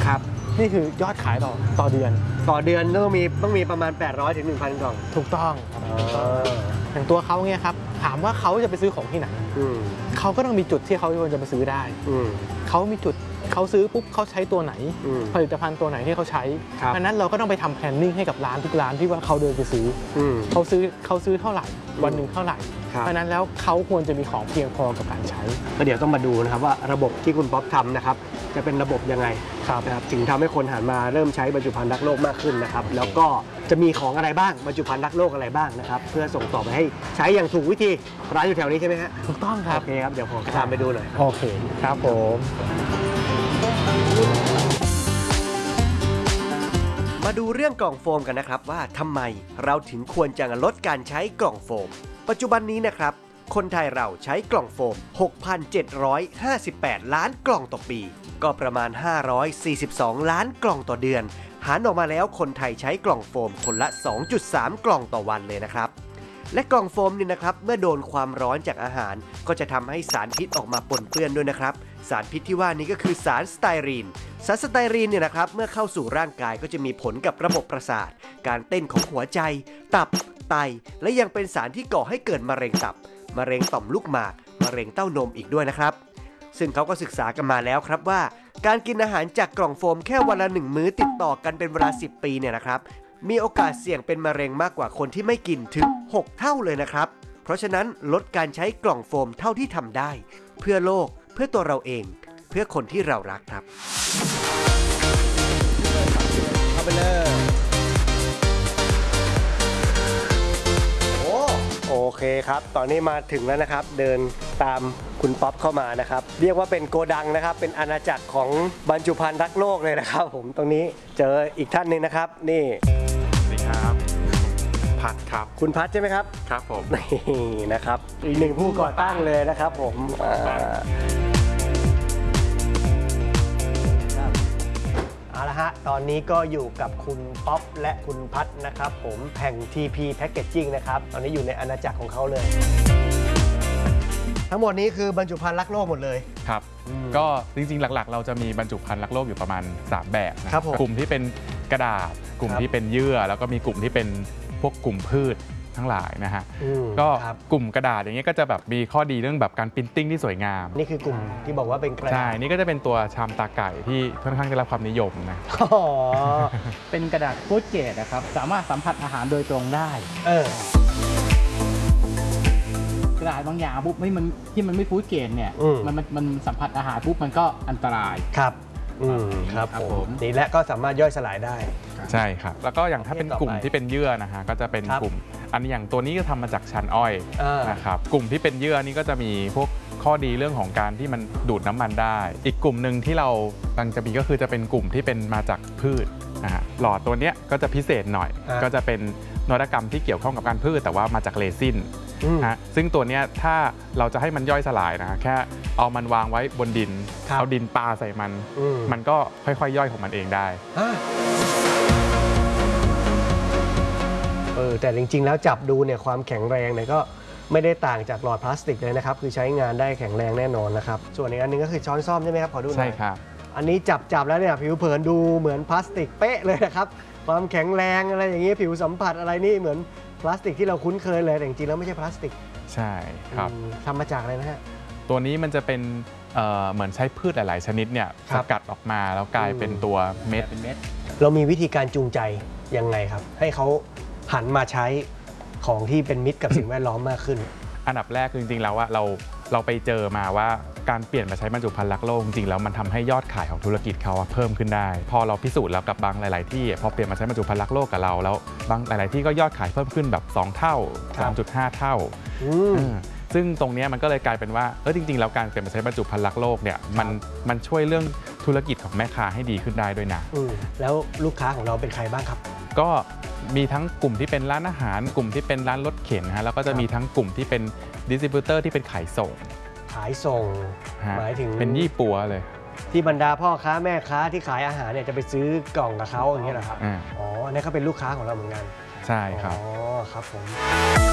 ครับนี่คือยอดขายต่อเดือนต้องมีประมาณ800 ถึง 1,000 กล่องถูกต้องอย่างตัวเขาเนี่ยครับถามว่าเขาจะไปซื้อของที่ไหนเขาก็ต้องมีจุดที่เขาจะไปซื้อได้เขามีจุดเขาซื้อปุ๊บเขาใช้ตัวไหนผลิตภัณฑ์ตัวไหนที่เขาใช้ดังนั้นเราก็ต้องไปทำแพลนนิ่งให้กับร้านทุกร้านที่ว่าเขาเดินไปซื้อเขาซื้อเท่าไหร่วันหนึ่งเท่าไหร่เพราะนั้นแล้วเขาควรจะมีของเพียงพอกับการใช้ก็เดี๋ยวต้องมาดูนะครับว่าระบบที่คุณป๊อปทำนะครับจะเป็นระบบยังไงนะครับถึงทำให้คนหันมาเริ่มใช้บรรจุภัณฑ์รักโลกมากขึ้นนะครับแล้วก็จะมีของอะไรบ้างบรรจุภัณฑ์รักโลกอะไรบ้างนะครับเพื่อส่งต่อไปให้ใช้อย่างถูกวิธีร้านอยู่แถวนี้ใช่ไหมฮะถูกต้องครับโอเคครับเดี๋ยวผมตามไปดูหน่อยโอเคครับผมมาดูเรื่องกล่องโฟมกันนะครับว่าทำไมเราถึงควรจะลดการใช้กล่องโฟมปัจจุบันนี้นะครับคนไทยเราใช้กล่องโฟม 6,758 ล้านกล่องต่อปีก็ประมาณ542ล้านกล่องต่อเดือนหารออกมาแล้วคนไทยใช้กล่องโฟมคนละ 2.3 กล่องต่อวันเลยนะครับและกล่องโฟมนี่นะครับเมื่อโดนความร้อนจากอาหารก็จะทำให้สารพิษออกมาปนเปื้อนด้วยนะครับสารพิษที่ว่านี้ก็คือสารสไตรีนสารสไตรีนเนี่ยนะครับเมื่อเข้าสู่ร่างกายก็จะมีผลกับระบบประสาทการเต้นของหัวใจตับไตและยังเป็นสารที่ก่อให้เกิดมะเร็งตับมะเร็งต่อมลูกหมากมะเร็งเต้านมอีกด้วยนะครับซึ่งเขาก็ศึกษากันมาแล้วครับว่าการกินอาหารจากกล่องโฟมแค่วันละ1 มื้อติดต่อกันเป็นเวลา10 ปีเนี่ยนะครับมีโอกาสเสี่ยงเป็นมะเร็งมากกว่าคนที่ไม่กินถึง6 เท่าเลยนะครับเพราะฉะนั้นลดการใช้กล่องโฟมเท่าที่ทำได้เพื่อโลกเพื่อตัวเราเองเพื่อคนที่เรารักครับเข้าไปเลยโอเคครับตอนนี้มาถึงแล้วนะครับเดินตามคุณป๊อปเข้ามานะครับเรียกว่าเป็นโกดังนะครับเป็นอาณาจักรของบรรจุภัณฑ์รักโลกเลยนะครับผมตรงนี้เจออีกท่านหนึ่งนะครับนี่สวัสดีครับพัดครับคุณพัดใช่ไหมครับครับผมนี่นะครับอีกหนึ่งผู้ก่อตั้งเลยนะครับผมเอาละฮะตอนนี้ก็อยู่กับคุณป๊อปและคุณพัดนะครับผมแห่ง TP Packaging นะครับตอนนี้อยู่ในอาณาจักรของเขาเลยทั้งหมดนี้คือบรรจุภัณฑ์รักโลกหมดเลยครับก็จริงๆหลักๆเราจะมีบรรจุภัณฑ์รักโลกอยู่ประมาณ3แบบนะครับกลุ่มที่เป็นกระดาษกลุ่มที่เป็นเยื่อแล้วก็มีกลุ่มที่เป็นพวกกลุ่มพืชทั้งหลายนะฮะก็กลุ่มกระดาษอย่างเงี้ยก็จะแบบมีข้อดีเรื่องแบบการพิมพ์ติ้งที่สวยงามนี่คือกลุ่มที่บอกว่าเป็นกระดาษใช่นี่ก็จะเป็นตัวชามตาไก่ที่ค่อนข้างได้รับความนิยมนะเป็นกระดาษฟู้ดเกรดนะครับสามารถสัมผัสอาหารโดยตรงได้กระดาษบางอย่างปุ๊บมันไม่ฟู้ดเกรดเนี่ยมันสัมผัสอาหารปุ๊บมันก็อันตรายครับครับผมนี่และก็สามารถย่อยสลายได้ใช่ครับแล้วก็อย่างถ้าเป็นกลุ่มที่เป็นเยื่อนะฮะก็จะเป็นกลุ่มอันนี้อย่างตัวนี้ก็ทำมาจากชั้นอ้อยนะครับกลุ่มที่เป็นเยื่อนี่ก็จะมีพวกข้อดีเรื่องของการที่มันดูดน้ำมันได้อีกกลุ่มหนึ่งที่เรากำลังจะมีก็คือจะเป็นกลุ่มที่เป็นมาจากพืชนะฮะหลอดตัวนี้ก็จะพิเศษหน่อยก็จะเป็นนวัตกรรมที่เกี่ยวข้องกับการพืชแต่ว่ามาจากเรซินซึ่งตัวนี้ถ้าเราจะให้มันย่อยสลายนะแค่เอามันวางไว้บนดินเอาดินปาใส่มันก็ค่อยๆย่อยของมันเองได้แต่จริงๆแล้วจับดูเนี่ยความแข็งแรงเนี่ยก็ไม่ได้ต่างจากหลอดพลาสติกเลยนะครับคือใช้งานได้แข็งแรงแน่นอนนะครับส่วนอีกอันนึงก็คือช้อนซ่อมใช่ไหมครับขอดูหน่อยใช่ครับอันนี้จับแล้วเนี่ยผิวเผินดูเหมือนพลาสติกเป๊ะเลยนะครับความแข็งแรงอะไรอย่างเงี้ยผิวสัมผัสอะไรนี่เหมือนพลาสติกที่เราคุ้นเคยเลยแต่จริงๆแล้วไม่ใช่พลาสติกใช่ครับทำมาจากอะไรนะฮะตัวนี้มันจะเป็นเหมือนใช้พืชหลายๆชนิดเนี่ยสกัดออกมาแล้วกลายเป็นตัวเม็ดเรามีวิธีการจูงใจยังไงครับให้เขาหันมาใช้ของที่เป็นมิตรกับสิ่งแวดล้อมมากขึ้นอันดับแรกคือจริงๆแล้วว่าเราไปเจอมาว่าการเปลี่ยนมาใช้บรรจุภัณฑ์รักโลกจริงๆแล้วมันทำให้ยอดขายของธุรกิจเขาเพิ่มขึ้นได้พอเราพิสูจน์แล้วกับบางหลายๆที่พอเปลี่ยนมาใช้บรรจุภัณฑ์รักโลกกับเราแล้วบางหลายๆที่ก็ยอดขายเพิ่มขึ้นแบบ2 เท่า 3.5 เท่าซึ่งตรงนี้มันก็เลยกลายเป็นว่าจริงๆแล้วการเปลี่ยนมาใช้บรรจุภัณฑ์รักโลกเนี่ยมันช่วยเรื่องธุรกิจของแม่ค้าให้ดีขึ้นได้ด้วยนะแล้วลูกค้าของเราเป็นใครบ้างครับก็มีทั้งกลุ่มที่เป็นร้านอาหารกลุ่มที่เป็นร้านรถเข็นฮะแล้วก็จะมีทั้งกลุ่มที่เป็นดิสติบิวเตอร์ที่เป็นขายส่งหมายถึงเป็นยี่ปัวเลยที่บรรดาพ่อค้าแม่ค้าที่ขายอาหารเนี่ยจะไปซื้อกล่องกับเขาอย่างเงี้ยเหรอครับนี่เขาเป็นลูกค้าของเราเหมือนกันใช่ครับครับผม